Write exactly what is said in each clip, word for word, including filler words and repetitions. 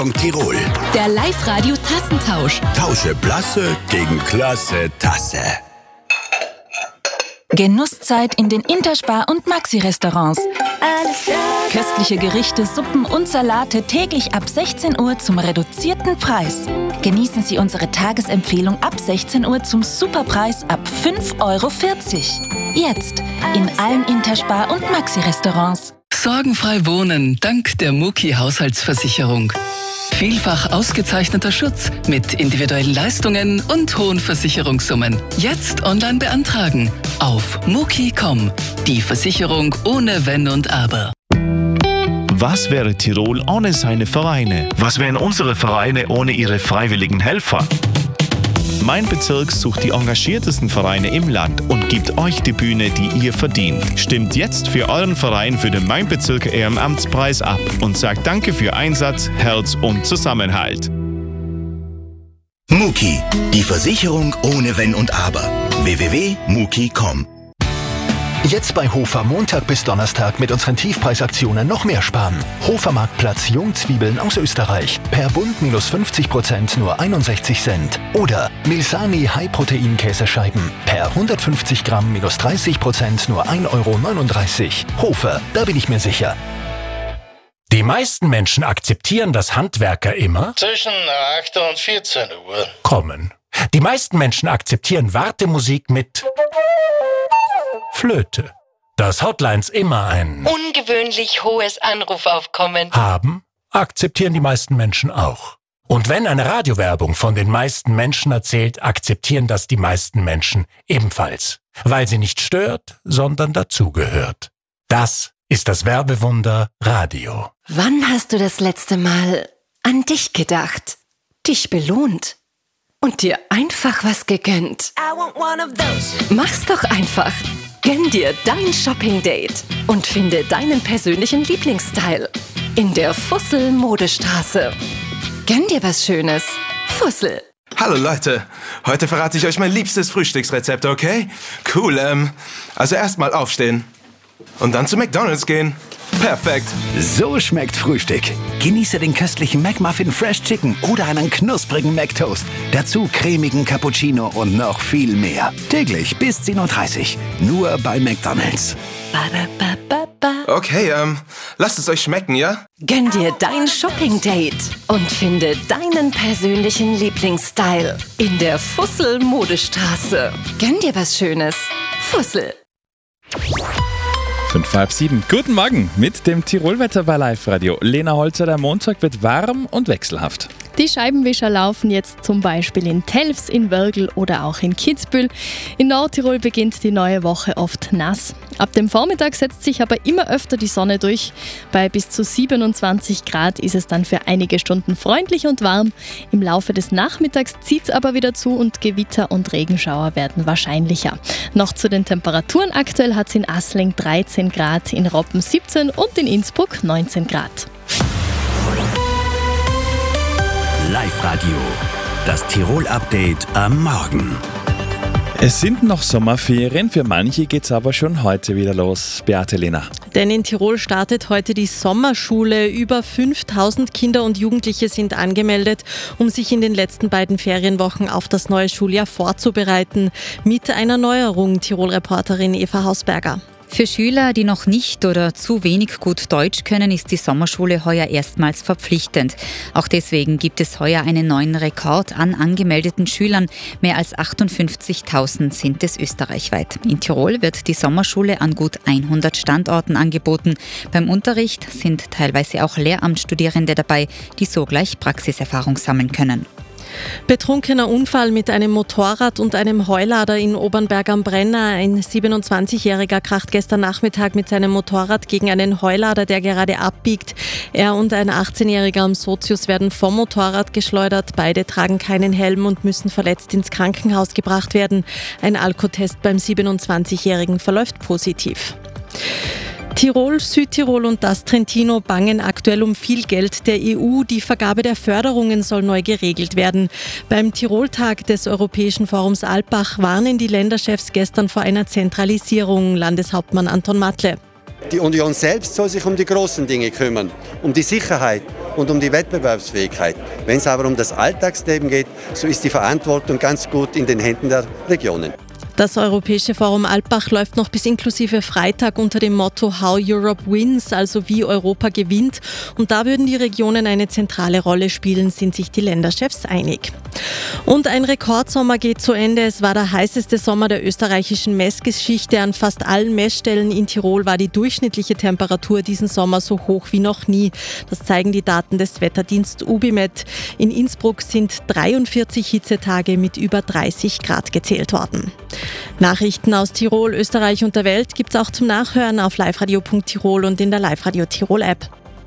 Tirol. Der Live-Radio-Tassentausch. Tausche Blasse gegen klasse Tasse. Genusszeit in den Interspar- und Maxi-Restaurants. Köstliche Gerichte, Suppen und Salate täglich ab sechzehn Uhr zum reduzierten Preis. Genießen Sie unsere Tagesempfehlung ab sechzehn Uhr zum Superpreis ab fünf Euro vierzig. Jetzt in allen Interspar- und Maxi-Restaurants. Sorgenfrei wohnen dank der Muki Haushaltsversicherung. Vielfach ausgezeichneter Schutz mit individuellen Leistungen und hohen Versicherungssummen. Jetzt online beantragen auf muki punkt com. Die Versicherung ohne Wenn und Aber. Was wäre Tirol ohne seine Vereine? Was wären unsere Vereine ohne ihre freiwilligen Helfer? Mein Bezirk sucht die engagiertesten Vereine im Land und gibt euch die Bühne, die ihr verdient. Stimmt jetzt für euren Verein für den Mein Bezirk Ehrenamtspreis ab und sagt Danke für Einsatz, Herz und Zusammenhalt. Muki, die Versicherung ohne Wenn und Aber. w w w punkt muki punkt com. Jetzt bei Hofer Montag bis Donnerstag mit unseren Tiefpreisaktionen noch mehr sparen. Hofer Marktplatz Jungzwiebeln aus Österreich. Per Bund minus fünfzig Prozent nur einundsechzig Cent. Oder Milsani High-Protein-Käsescheiben. Per hundertfünfzig Gramm minus dreißig Prozent nur ein Euro neununddreißig. Hofer, da bin ich mir sicher. Die meisten Menschen akzeptieren, dass Handwerker immer zwischen acht und vierzehn Uhr kommen. Die meisten Menschen akzeptieren Wartemusik mit Flöte. Dass Hotlines immer ein ungewöhnlich hohes Anrufaufkommen haben, akzeptieren die meisten Menschen auch. Und wenn eine Radiowerbung von den meisten Menschen erzählt, akzeptieren das die meisten Menschen ebenfalls. Weil sie nicht stört, sondern dazugehört. Das ist das Werbewunder Radio. Wann hast du das letzte Mal an dich gedacht, dich belohnt und dir einfach was gegönnt? Mach's doch einfach. Gönn dir dein Shopping-Date und finde deinen persönlichen Lieblingsstyle in der Fussel Modestraße. Gönn dir was Schönes. Fussel. Hallo Leute, heute verrate ich euch mein liebstes Frühstücksrezept, okay? Cool, ähm, also erstmal aufstehen und dann zu McDonald's gehen. Perfekt. So schmeckt Frühstück. Genieße den köstlichen McMuffin Fresh Chicken oder einen knusprigen McToast. Dazu cremigen Cappuccino und noch viel mehr. Täglich bis zehn Uhr dreißig. Nur bei McDonald's. Okay, ähm, lasst es euch schmecken, ja? Gönn dir dein Shopping-Date und finde deinen persönlichen Lieblingsstyle in der Fussel Modestraße. Gönn dir was Schönes. Fussel. Fünf, halb sieben. Guten Morgen mit dem Tirolwetter bei Live Radio. Lena Holzer, der Montag wird warm und wechselhaft. Die Scheibenwischer laufen jetzt zum Beispiel in Telfs, in Wörgl oder auch in Kitzbühel. In Nordtirol beginnt die neue Woche oft nass. Ab dem Vormittag setzt sich aber immer öfter die Sonne durch. Bei bis zu siebenundzwanzig Grad ist es dann für einige Stunden freundlich und warm. Im Laufe des Nachmittags zieht es aber wieder zu und Gewitter und Regenschauer werden wahrscheinlicher. Noch zu den Temperaturen. Aktuell hat es in Assling dreizehn Grad, in Roppen siebzehn und in Innsbruck neunzehn Grad. Live-Radio, das Tirol-Update am Morgen. Es sind noch Sommerferien, für manche geht es aber schon heute wieder los. Beate, Lena. Denn in Tirol startet heute die Sommerschule. Über fünftausend Kinder und Jugendliche sind angemeldet, um sich in den letzten beiden Ferienwochen auf das neue Schuljahr vorzubereiten. Mit einer Neuerung, Tirol-Reporterin Eva Hausberger. Für Schüler, die noch nicht oder zu wenig gut Deutsch können, ist die Sommerschule heuer erstmals verpflichtend. Auch deswegen gibt es heuer einen neuen Rekord an angemeldeten Schülern. Mehr als achtundfünfzigtausend sind es österreichweit. In Tirol wird die Sommerschule an gut hundert Standorten angeboten. Beim Unterricht sind teilweise auch Lehramtsstudierende dabei, die sogleich Praxiserfahrung sammeln können. Betrunkener Unfall mit einem Motorrad und einem Heulader in Obernberg am Brenner. Ein siebenundzwanzigjähriger kracht gestern Nachmittag mit seinem Motorrad gegen einen Heulader, der gerade abbiegt. Er und ein achtzehnjähriger am Sozius werden vom Motorrad geschleudert. Beide tragen keinen Helm und müssen verletzt ins Krankenhaus gebracht werden. Ein Alkotest beim siebenundzwanzigjährigen verläuft positiv. Tirol, Südtirol und das Trentino bangen aktuell um viel Geld der E U. Die Vergabe der Förderungen soll neu geregelt werden. Beim Tiroltag des Europäischen Forums Alpbach warnen die Länderchefs gestern vor einer Zentralisierung. Landeshauptmann Anton Matle. Die Union selbst soll sich um die großen Dinge kümmern, um die Sicherheit und um die Wettbewerbsfähigkeit. Wenn es aber um das Alltagsleben geht, so ist die Verantwortung ganz gut in den Händen der Regionen. Das Europäische Forum Alpbach läuft noch bis inklusive Freitag unter dem Motto How Europe Wins, also wie Europa gewinnt. Und da würden die Regionen eine zentrale Rolle spielen, sind sich die Länderchefs einig. Und ein Rekordsommer geht zu Ende. Es war der heißeste Sommer der österreichischen Messgeschichte. An fast allen Messstellen in Tirol war die durchschnittliche Temperatur diesen Sommer so hoch wie noch nie. Das zeigen die Daten des Wetterdienst Ubimet. In Innsbruck sind dreiundvierzig Hitzetage mit über dreißig Grad gezählt worden. Nachrichten aus Tirol, Österreich und der Welt gibt's auch zum Nachhören auf liveradio punkt tirol und in der Live-Radio Tirol App.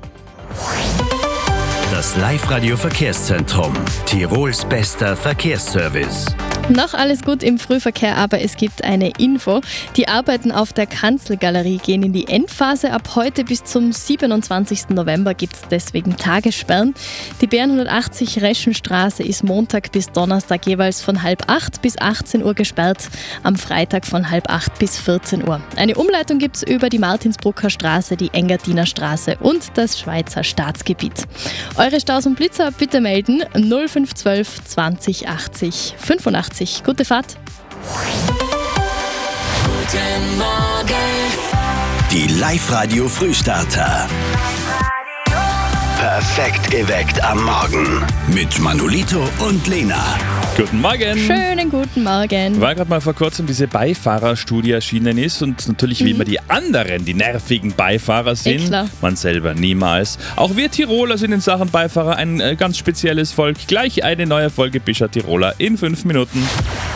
Das Live-Radio Verkehrszentrum. Tirols bester Verkehrsservice. Noch alles gut im Frühverkehr, aber es gibt eine Info. Die Arbeiten auf der Kanzelgalerie gehen in die Endphase. Ab heute bis zum siebenundzwanzigsten November gibt es deswegen Tagessperren. Die B hundertachtzig Reschenstraße ist Montag bis Donnerstag jeweils von halb acht bis achtzehn Uhr gesperrt, am Freitag von halb acht bis vierzehn Uhr. Eine Umleitung gibt es über die Martinsbrucker Straße, die Engadiner Straße und das Schweizer Staatsgebiet. Eure Staus und Blitzer bitte melden null fünf eins zwei zwanzig achtzig fünfundachtzig. Gute Fahrt. Guten Morgen. Die Live-Radio Frühstarter. Perfekt geweckt am Morgen. Mit Manolito und Lena. Guten Morgen. Schönen guten Morgen. Weil gerade mal vor kurzem diese Beifahrerstudie erschienen ist und natürlich wie Mhm. immer die anderen, die nervigen Beifahrer sind. Eh klar. Man selber niemals. Auch wir Tiroler sind in Sachen Beifahrer ein äh, ganz spezielles Volk. Gleich eine neue Folge Bisher Tiroler in fünf Minuten.